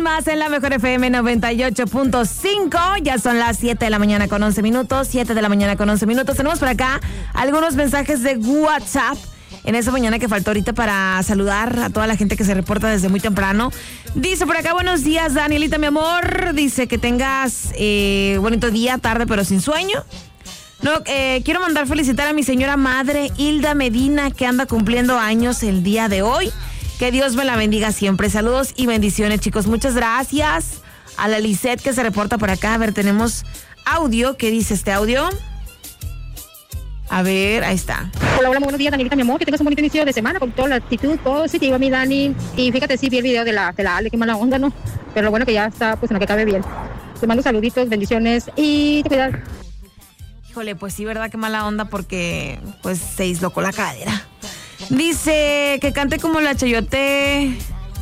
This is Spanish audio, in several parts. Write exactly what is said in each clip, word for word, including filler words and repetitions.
más en la Mejor F M noventa y ocho punto cinco. Ya son las siete de la mañana con once minutos. siete de la mañana con once minutos. Tenemos por acá algunos mensajes de WhatsApp en esa mañana que faltó ahorita para saludar a toda la gente que se reporta desde muy temprano. Dice por acá, buenos días, Danielita, mi amor. Dice que tengas eh, bonito día, tarde, pero sin sueño. No, eh, quiero mandar felicitar a mi señora madre, Hilda Medina, que anda cumpliendo años el día de hoy. Que Dios me la bendiga siempre. Saludos y bendiciones, chicos. Muchas gracias a la Lisette que se reporta por acá. A ver, tenemos audio. ¿Qué dice este audio? A ver, ahí está. Hola, hola, buenos días, Danielita, mi amor. Que tengas un bonito inicio de semana con toda la actitud positiva, mi Dani. Y fíjate, sí, vi el video de la, de la Ale, qué mala onda, ¿no? Pero lo bueno que ya está, pues en lo que cabe bien. Te mando saluditos, bendiciones y te cuidas. Híjole, pues sí, ¿verdad? Qué mala onda porque pues se dislocó la cadera. Dice que cante como la Chayote.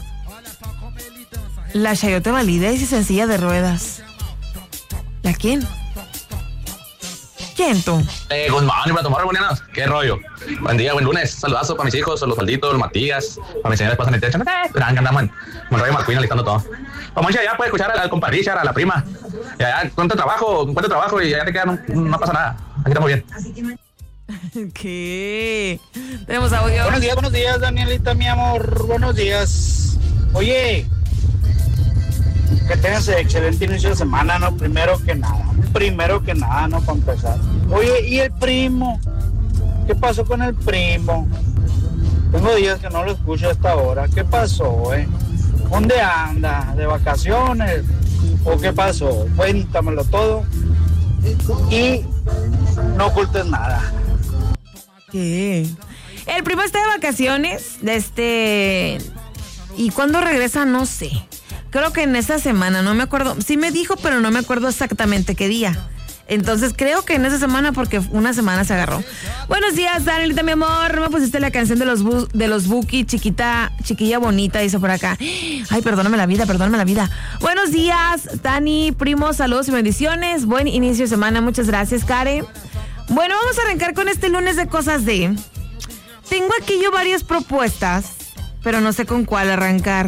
La Chayote Validez y sencilla de ruedas. ¿La quién? ¿Quién tú? Eh, good morning, para tomar buenas. ¿Qué rollo? Buen día, buen lunes. Saludazo para mis hijos, los Falditos, los Matías, para mis señores pasan el techo. Gran andamos en Monterrey Marquín alistando todo. Vamos ya puedes escuchar al, al compadre Richard, a la prima. Ya, ya, cuánto trabajo, cuánto trabajo y ya te queda, no, no pasa nada. Aquí estamos bien. ¿Qué? Tenemos audio. Buenos días, buenos días, Danielita, mi amor. Buenos días. Oye, que tengas excelente inicio de semana, ¿no? Primero que nada. Primero que nada, ¿no? Para empezar. Oye, ¿y el primo? ¿Qué pasó con el primo? Tengo días que no lo escucho a esta hora. ¿Qué pasó, eh? ¿Dónde anda? ¿De vacaciones? ¿O qué pasó? Cuéntamelo todo. Y no ocultes nada. ¿Qué? El primo está de vacaciones, de este... ¿Y cuándo regresa? No sé. Creo que en esa semana, no me acuerdo. Sí me dijo, pero no me acuerdo exactamente qué día. Entonces creo que en esa semana, porque una semana se agarró. Buenos días, Danielita, mi amor. Me pusiste la canción de los bu- de los Buki, chiquita, chiquilla bonita, dice por acá. Ay, perdóname la vida, perdóname la vida. Buenos días, Dani, primo, saludos y bendiciones. Buen inicio de semana, muchas gracias, Karen. Bueno, vamos a arrancar con este lunes de cosas de... Tengo aquí yo varias propuestas, pero no sé con cuál arrancar.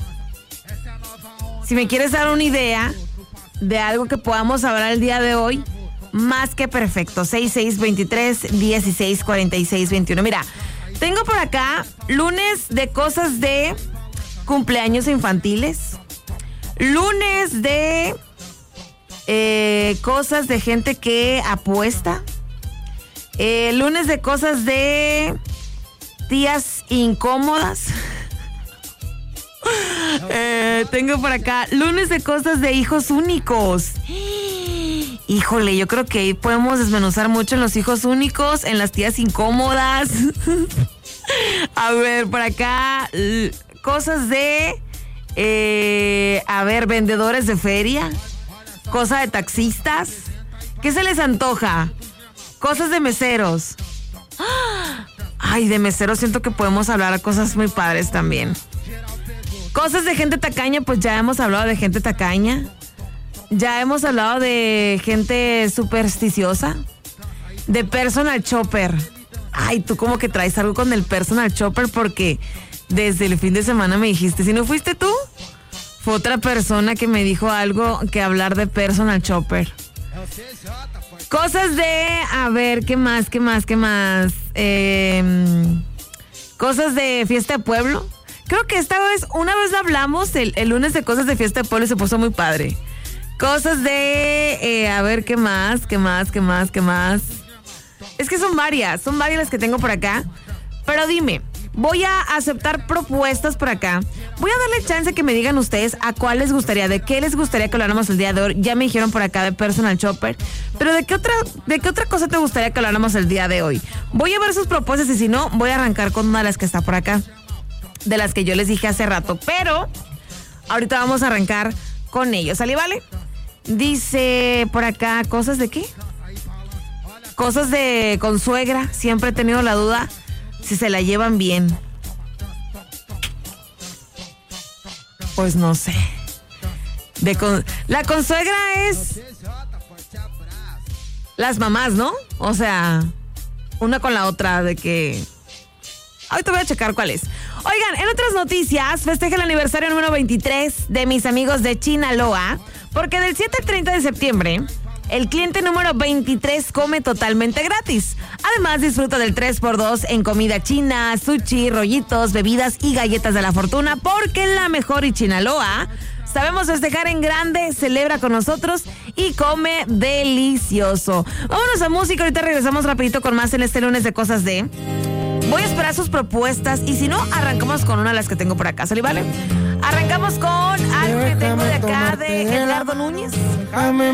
Si me quieres dar una idea de algo que podamos hablar el día de hoy, más que perfecto. seis seis veintitrés, dieciséis cuarenta y seis veintiuno. Mira, tengo por acá lunes de cosas de cumpleaños infantiles, lunes de eh, cosas de gente que apuesta, eh, lunes de cosas de tías incómodas. Eh, tengo por acá lunes de cosas de hijos únicos. Híjole, yo creo que ahí podemos desmenuzar mucho en los hijos únicos, en las tías incómodas. A ver, por acá l- cosas de eh, a ver, vendedores de feria, cosas de taxistas. ¿Qué se les antoja? Cosas de meseros. Ay, de meseros siento que podemos hablar de cosas muy padres también. Cosas de gente tacaña, pues ya hemos hablado de gente tacaña. Ya hemos hablado de gente supersticiosa. De personal shopper. Ay, tú como que traes algo con el personal shopper porque desde el fin de semana me dijiste, si no fuiste tú, fue otra persona que me dijo algo que hablar de personal shopper. Cosas de, a ver, ¿qué más, qué más, qué más? Eh, cosas de fiesta de pueblo. Creo que esta vez, una vez hablamos el, el lunes de cosas de fiesta de pueblo y se puso muy padre. Cosas de, eh, a ver, ¿qué más? ¿Qué más? ¿Qué más? ¿Qué más? Es que son varias, son varias las que tengo por acá. Pero dime, voy a aceptar propuestas por acá. Voy a darle chance que me digan ustedes a cuál les gustaría, de qué les gustaría que habláramos el día de hoy. Ya me dijeron por acá de personal shopper. Pero ¿de qué otra, de qué otra cosa te gustaría que habláramos el día de hoy? Voy a ver sus propuestas y si no, voy a arrancar con una de las que está por acá. De las que yo les dije hace rato, pero ahorita vamos a arrancar con ellos, ¿sale, vale? Dice por acá, ¿cosas de qué? Cosas de consuegra, siempre he tenido la duda si se la llevan bien. Pues no sé. De con... La consuegra es las mamás, ¿no? O sea, una con la otra, de que... Ahorita voy a checar cuál es. Oigan, en otras noticias, festeja el aniversario número veintitrés de mis amigos de Chinaloa, porque del siete al treinta de septiembre, el cliente número veintitrés come totalmente gratis. Además, disfruta del tres por dos en comida china, sushi, rollitos, bebidas y galletas de la fortuna, porque la mejor y Chinaloa sabemos festejar en grande, celebra con nosotros y come delicioso. Vámonos a música, ahorita regresamos rapidito con más en este lunes de Cosas de... Voy a esperar sus propuestas y si no, arrancamos con una de las que tengo por acá, ¿sale? ¿Vale? Arrancamos con algo que tengo de acá de Edgardo Núñez.